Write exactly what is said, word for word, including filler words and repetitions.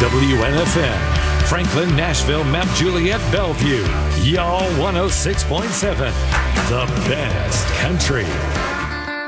W N F M, Franklin, Nashville, Mount Juliet, Bellevue. Y'all one oh six point seven, the best country.